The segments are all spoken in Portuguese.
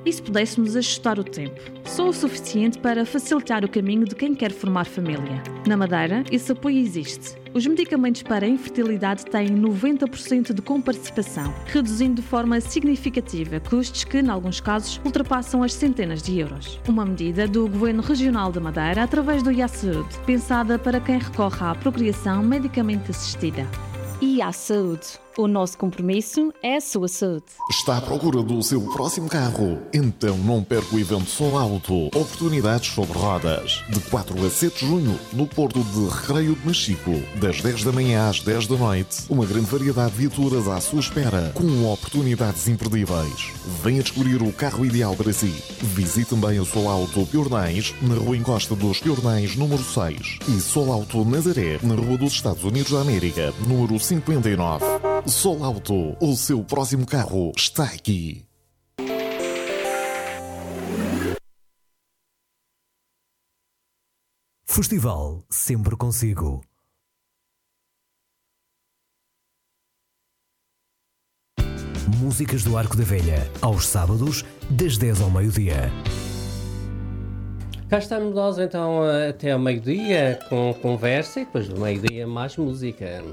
E se pudéssemos ajustar o tempo? Só o suficiente para facilitar o caminho de quem quer formar família. Na Madeira, esse apoio existe. Os medicamentos para a infertilidade têm 90% de comparticipação, reduzindo de forma significativa custos que, em alguns casos, ultrapassam as centenas de euros. Uma medida do Governo Regional da Madeira através do IA-Saúde, pensada para quem recorre à procriação medicamente assistida. IA-Saúde. O nosso compromisso é a sua saúde. Está à procura do seu próximo carro? Então não perca o evento Sol Auto. Oportunidades sobre rodas. De 4 a 7 de junho, no Porto de Recreio de Machico. Das 10 da manhã às 10 da noite. Uma grande variedade de viaturas à sua espera, com oportunidades imperdíveis. Venha descobrir o carro ideal para si. Visite também o Sol Auto Piornais, na Rua Encosta dos Piornais, número 6. E Sol Auto Nazaré, na Rua dos Estados Unidos da América, número 59. Sol Auto, o seu próximo carro está aqui. Festival sempre consigo. Músicas do Arco da Velha, aos sábados, das 10 ao meio-dia. Cá estamos nós então até ao meio-dia com conversa e depois do meio-dia mais música.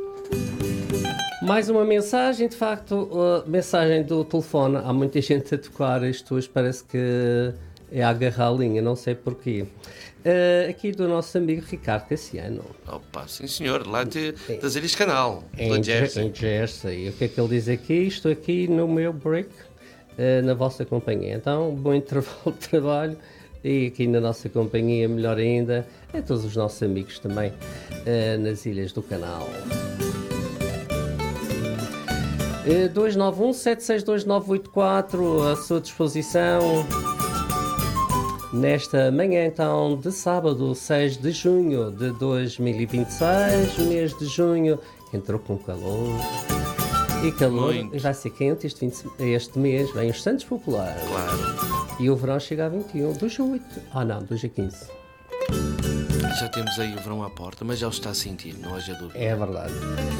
Mais uma mensagem, de facto, mensagem do telefone. Há muita gente a tocar isto hoje, parece que é a agarrar a linha, não sei porquê. Aqui do nosso amigo Ricardo Cassiano. Opa, sim senhor, lá das Ilhas Canal, em Jersey. Em Jersey. O que é que ele diz aqui? Estou aqui no meu break, na vossa companhia. Então, bom intervalo de trabalho e aqui na nossa companhia, melhor ainda, a todos os nossos amigos também nas Ilhas do Canal. 291-762-984 à sua disposição nesta manhã então de sábado 6 de junho de 2026, o mês de junho entrou com calor e calor vai ser quente este mês, vem os Santos Populares, Claro. E o verão chega a 21, 2 a 8, não, 2 a 15. Já temos aí o verão à porta, mas já o está a sentir, não haja dúvida. É verdade.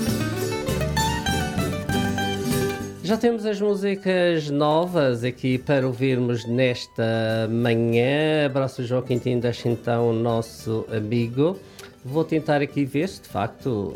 Já temos as músicas novas aqui para ouvirmos nesta manhã. Abraço João Quintino, deixa então o nosso amigo. Vou tentar aqui ver se de facto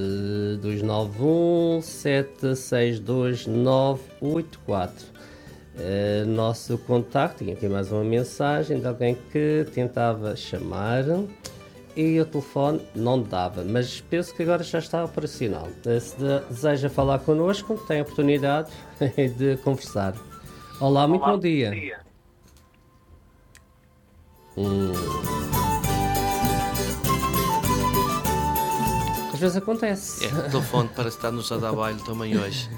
291-762-984. Nosso contacto, tinha aqui mais uma mensagem de alguém que tentava chamar e o telefone não dava, mas penso que agora já está operacional. Se deseja falar connosco, tem a oportunidade de conversar. Olá, muito bom dia. Às vezes acontece. O telefone parece estar-nos a dar baile também hoje.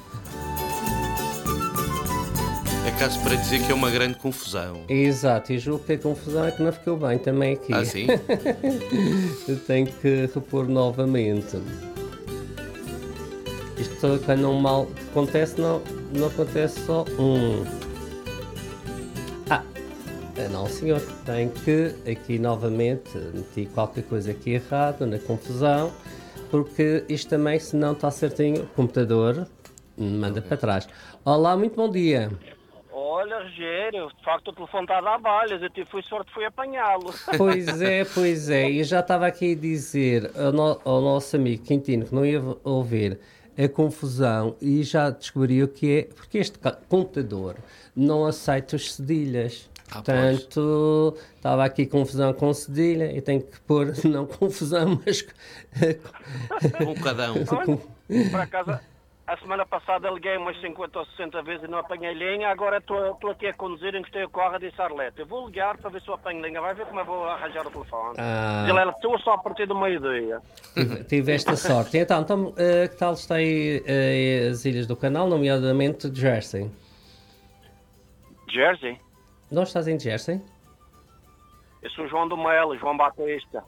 É caso para dizer que é uma grande confusão. Exato, e julgo que a confusão é que não ficou bem também aqui. Ah, sim? Tenho que repor novamente. Isto quando um mal acontece, não acontece só um. Não senhor, tenho que aqui novamente meti qualquer coisa aqui errado na confusão, porque isto também, se não está certinho, o computador manda para trás. Olá, muito bom dia. Olha, Rogério, de facto o telefone está a dar balhas, eu tive sorte, fui apanhá-lo. Pois é, e já estava aqui a dizer ao nosso amigo Quintino que não ia ouvir a confusão e já descobri o que é, porque este computador não aceita os cedilhas. Portanto, estava aqui confusão com cedilha e tenho que pôr, não confusão, mas com cada um. Por acaso, a semana passada liguei umas 50 ou 60 vezes e não apanhei linha, agora estou aqui a conduzir, encostei o carro e disse a Arlete, eu vou ligar para ver se eu apanho linha, vai ver como eu vou arranjar o telefone. Ele era só a partir do meio-dia. Tive esta sorte. Então que tal está aí as Ilhas do Canal, nomeadamente Jersey? Jersey? Não estás em Jersey? Eu sou João do Melo, João Batista.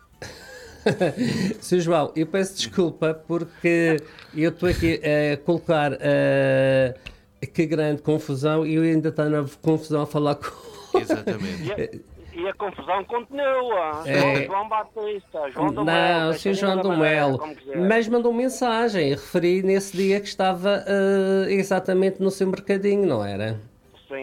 Sr. João, eu peço desculpa porque eu estou aqui a colocar que grande confusão e eu ainda estou na confusão a falar com... Exatamente. E a confusão continua. João Batista, João do Melo. Não, Sr. João do Melo. Mas mandou mensagem, referi nesse dia que estava exatamente no seu mercadinho, não era? Sim,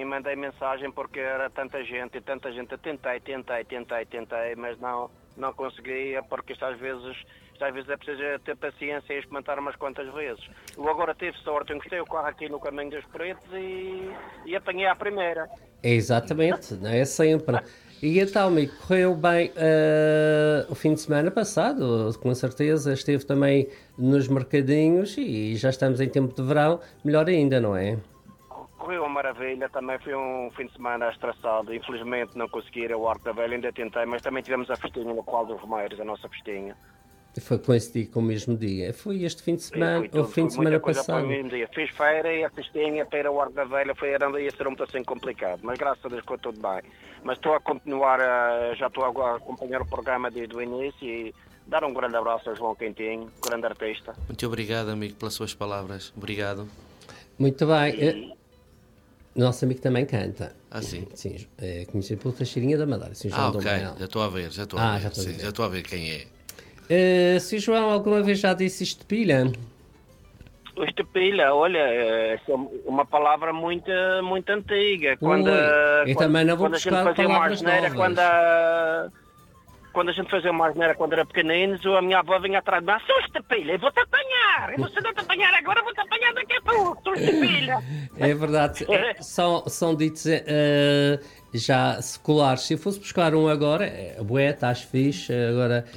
mandei mensagem porque era tanta gente, eu tentei, mas não conseguia, porque isto às vezes é preciso ter paciência e experimentar umas quantas vezes. Eu agora tive sorte, eu gostei o carro aqui no Caminho dos Pretos e apanhei à primeira. Exatamente, não é sempre. E então, amigo, correu bem o fim de semana passado, com certeza esteve também nos mercadinhos e já estamos em tempo de verão, melhor ainda, não é? Correu uma maravilha, também foi um fim de semana estressado, infelizmente não consegui ir ao Arco da Velha, ainda tentei, mas também tivemos a festinha no Qual dos Romeiros, a nossa festinha. Foi coincidir com o mesmo dia. Foi este fim de semana, o fim de semana passado. Foi o mesmo dia. Fiz feira e a festinha para ir ao Arco da Velha ia ser um pouco complicado, mas graças a Deus ficou tudo bem. Mas estou a continuar, já estou a acompanhar o programa desde o início e dar um grande abraço ao João Quintinho, grande artista. Muito obrigado, amigo, pelas suas palavras. Obrigado. Muito bem. Nosso amigo também canta. Ah, sim? Sim, é conhecido pelo Teixeirinha da Madeira. Ok, já estou a ver, já estou a ver quem é. Sr. João, alguma vez já disse estepilha? O estepilha, olha, é uma palavra muito antiga. Quando eu também não vou buscar palavras novas. Quando a gente fazia uma asneira quando era pequeninos, a minha avó vinha atrás de mim, sou estepilha, eu vou-te apanhar. E você não te apanhar agora, vou-te apanhar daqui a pouco, sou estepilha. É verdade, são ditos já seculares. Se eu fosse buscar um agora, bué, estás fixe, agora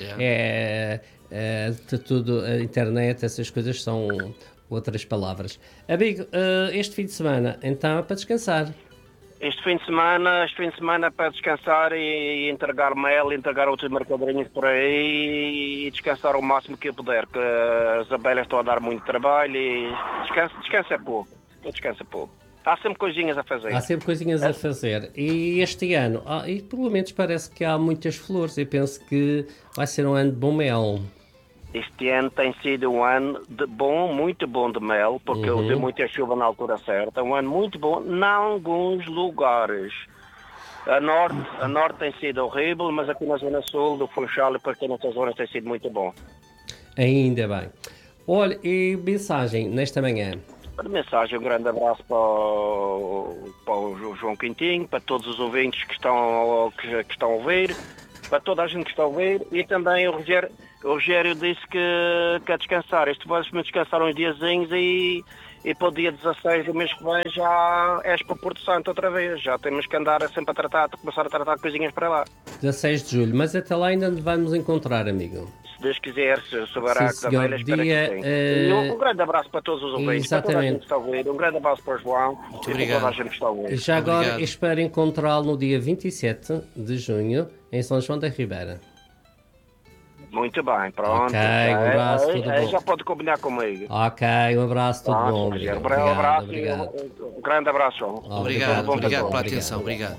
tudo, a internet, essas coisas são outras palavras. Amigo, este fim de semana, então é para descansar. Este fim de semana para descansar e entregar mel, entregar outros mercadinhos por aí e descansar o máximo que eu puder, que as abelhas estão a dar muito trabalho e descansa pouco. Há sempre coisinhas a fazer. E este ano, e pelo menos parece que há muitas flores. Eu penso que vai ser um ano de bom mel. Este ano tem sido um ano muito bom de mel, porque deu muita chuva na altura certa. Um ano muito bom em alguns lugares. A norte tem sido horrível, mas aqui na zona sul do Funchal e para aqui nessas zonas tem sido muito bom. Ainda bem. Olha, e mensagem nesta manhã? Mensagem, um grande abraço para o João Quintinho, para todos os ouvintes que estão a ouvir, para toda a gente que está a ouvir, e também o Rogério disse que quer descansar. Vamos descansar uns diazinhos e para o dia 16 do mês que vem já és para Porto Santo outra vez. Já temos que andar sempre começar a tratar coisinhas para lá. 16 de julho, mas até lá ainda nos vamos encontrar, amigo. Se Deus quiser, sobre a Arco da Velha, espero que sim. Um grande abraço para todos os ouvintes, para toda a gente que está a ouvir. Um grande abraço para o João e para toda a gente que está a ouvir. Já agora espero encontrá-lo no dia 27 de junho em São João da Ribeira. Muito bem, pronto. Ok, um abraço, tudo bom. Já pode combinar comigo. Ok, um abraço, tudo bom. Obrigado. Um grande abraço, João. Obrigado pela atenção, obrigado.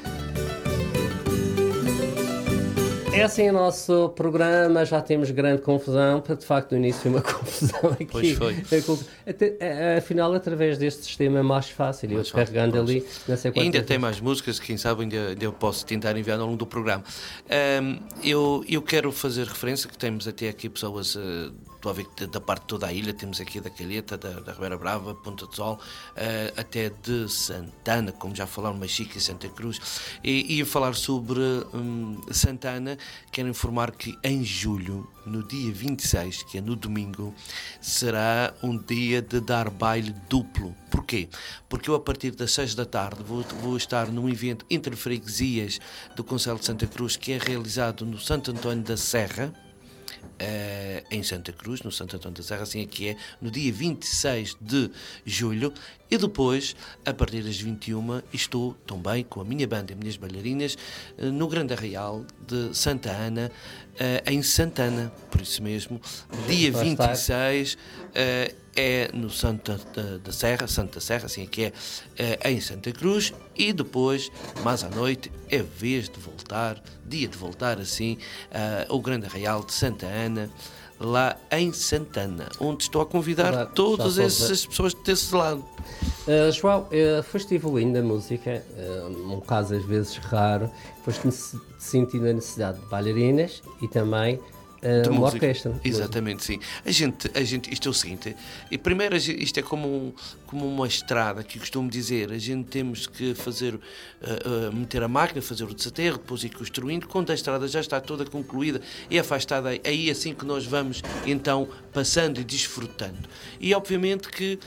É assim o nosso programa, já temos grande confusão, de facto no início foi uma confusão aqui. Pois foi. Afinal, através deste sistema é mais fácil, eu carregando ali, não sei quantas. Ainda tem mais músicas, quem sabe ainda eu posso tentar enviar ao longo do programa. Eu quero fazer referência que temos até aqui pessoas, estou a ver que da parte de toda a ilha, temos aqui da Calheta, da Ribeira Brava, Ponta do Sol, até de Santana, como já falaram, Machica e Santa Cruz, e falar sobre Santana. Quero informar que em julho, no dia 26, que é no domingo, será um dia de dar baile duplo. Porquê? Porque eu a partir das 6 da tarde vou estar num evento entre freguesias do Concelho de Santa Cruz, que é realizado no Santo António da Serra, em Santa Cruz, no Santo António da Serra, assim é que é, no dia 26 de julho, e depois, a partir das 21, estou também com a minha banda e minhas bailarinas no Grande Arraial de Santa Ana, em Santana, por isso mesmo, dia 26 é no Santo da Serra, assim é que é, em Santa Cruz, e depois, mais à noite, é vez de voltar, dia de voltar assim, ao Grande Arraial de Santa Ana, lá em Santana, onde estou a convidar todas essas pessoas desse lado. João, foste evoluindo a música, um caso às vezes raro, foste sentindo a necessidade de bailarinas e também uma orquestra. Exatamente, sim. A gente, isto é o seguinte, e primeiro isto é como uma estrada, que eu costumo dizer, a gente temos que fazer, meter a máquina, fazer o desaterro, depois ir construindo, quando a estrada já está toda concluída e afastada, aí assim que nós vamos então passando e desfrutando. E obviamente que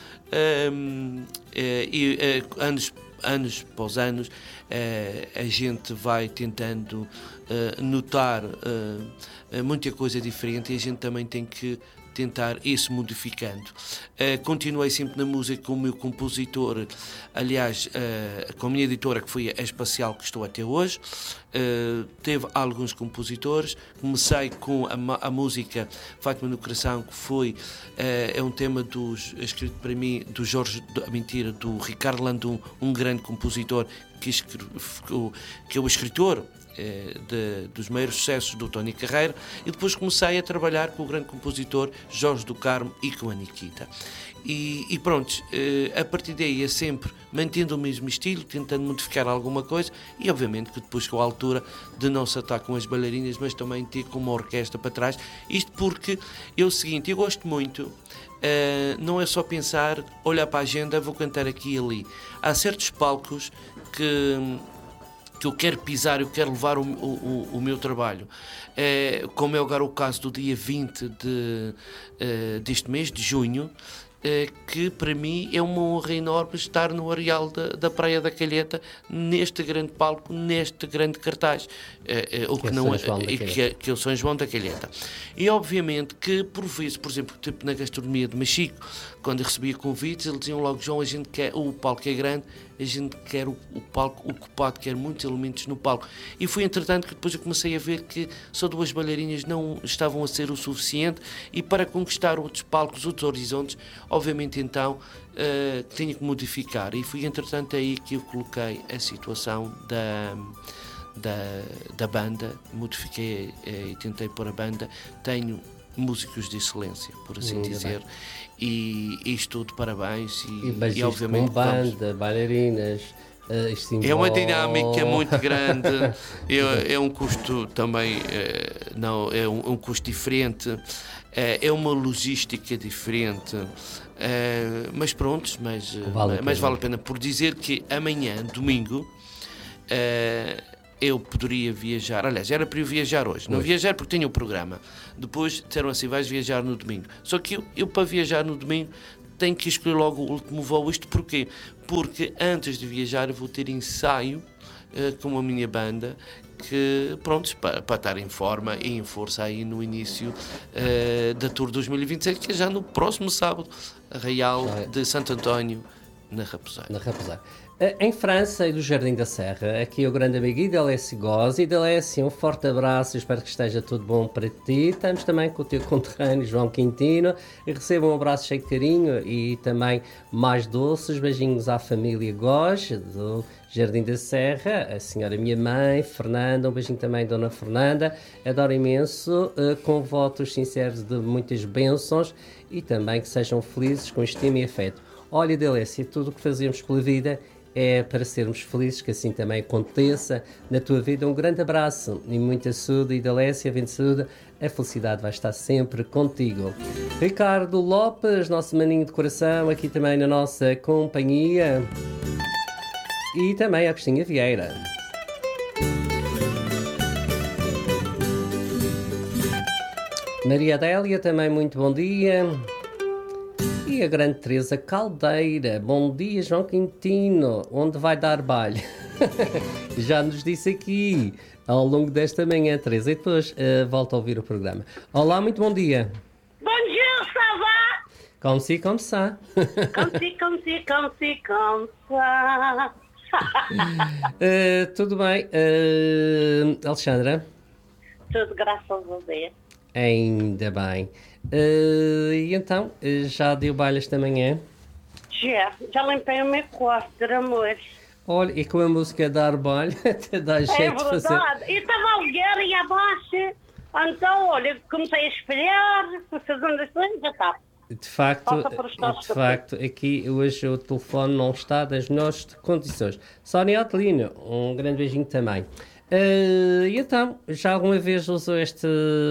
anos após anos a gente vai tentando notar muita coisa diferente, e a gente também tem que tentar isso modificando. Continuei sempre na música com o meu compositor, aliás, com a minha editora, que foi a Espacial, que estou até hoje. Teve alguns compositores. Comecei com a música Fátima no Coração, que foi é um tema escrito para mim do Ricardo Landum, um grande compositor que é o escritor dos maiores sucessos do Tony Carreira, e depois comecei a trabalhar com o grande compositor Jorge do Carmo e com a Nikita. E pronto, a partir daí é sempre mantendo o mesmo estilo, tentando modificar alguma coisa, e obviamente que depois com a altura de não se atar com as bailarinas, mas também ter com uma orquestra para trás. Isto porque é o seguinte, eu gosto muito, não é só pensar, olhar para a agenda, vou cantar aqui e ali. Há certos palcos que eu quero pisar, eu quero levar o meu trabalho. Como é agora o caso do dia 20 deste mês, de junho, que para mim é uma honra enorme estar no areal da Praia da Calheta, neste grande palco, neste grande cartaz, que é o São João da Calheta. E obviamente que por vezes, por exemplo, tipo na gastronomia de Machico, quando eu recebia convites, eles diziam logo: João, a gente quer, o palco é grande, a gente quer o palco ocupado, quer muitos elementos no palco. E foi entretanto que depois eu comecei a ver que só 2 bailarinas não estavam a ser o suficiente, e para conquistar outros palcos, outros horizontes, obviamente então tinha que modificar. E foi entretanto aí que eu coloquei a situação da banda, modifiquei e tentei pôr a banda. Tenho músicos de excelência, por assim dizer, e estou de parabéns. E obviamente com banda, bailarinas, é uma dinâmica muito grande, é um custo também, é um custo diferente, é uma logística diferente, mas pronto, mas vale a pena, por dizer que amanhã, domingo, eu poderia viajar, aliás, era para eu viajar hoje, não viajar porque tenho o programa, depois disseram assim: vais viajar no domingo, só que eu para viajar no domingo tenho que escolher logo o último voo. Isto porquê? Porque antes de viajar eu vou ter ensaio com a minha banda, que pronto, para estar em forma e em força aí no início da Tour 2026, que é já no próximo sábado, Arraial de Santo António, na Raposeira. Em França e do Jardim da Serra, aqui o grande amigo Idelésio Gozzi. Idelésio, um forte abraço, espero que esteja tudo bom para ti. Estamos também com o teu conterrâneo João Quintino, e receba um abraço cheio de carinho e também mais doces beijinhos à família Gozzi do Jardim da Serra, a senhora minha mãe, Fernanda, um beijinho também Dona Fernanda, adoro imenso, com votos sinceros de muitas bênçãos e também que sejam felizes com estima e afeto. Olha, Idelésio, tudo o que fazemos pela vida é para sermos felizes, que assim também aconteça na tua vida. Um grande abraço e muita saúde, Idelésio, vem de saúde, a felicidade vai estar sempre contigo. Ricardo Lopes, nosso maninho de coração, aqui também na nossa companhia, e também a Cristina Vieira. Maria Adélia, também muito bom dia. E a grande Teresa Caldeira, bom dia João Quintino, onde vai dar baile? Já nos disse aqui ao longo desta manhã, Teresa, e depois volto a ouvir o programa. Olá, muito bom dia. Bom dia, ça va? Como se, como ça? Tudo bem. Alexandra? Tudo, graças a Deus. Ainda bem. E então, já deu baile esta manhã? Já limpei o meu quarto, amor. Olha, e com a música Dar Baile, até dá jeito de fazer. É verdade, eu estava a ligar aí abaixo, então, olha, comecei a espelhar, fazendo as coisas, já está. De facto, aqui hoje o telefone não está das melhores condições. Sónia Otelino, um grande beijinho também. E então, já alguma vez usou este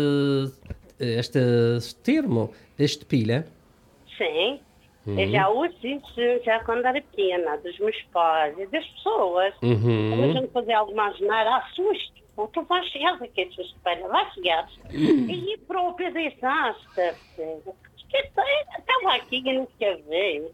termo, este pilha? Sim. Eu já uso isso, já quando era pequena, dos meus pais e das pessoas. Quando a gente fazer alguma asneira, assusto. Ou tu vais chegar daqui, espelha, vai chegar. E próprio desastre. Estava aqui e não quer ver.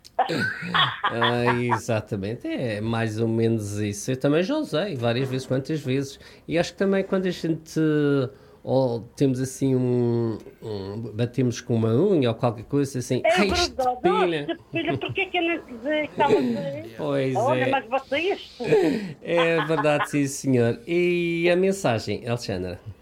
Exatamente, é mais ou menos isso. Eu também já usei várias vezes, quantas vezes. E acho que também quando a gente temos assim batemos com uma unha ou qualquer coisa assim. É verdade, filha, porquê que eu não te dizer que estava a dizer? Pois olha, é. mas vocês... É verdade, sim senhor. E a mensagem, Alexandra?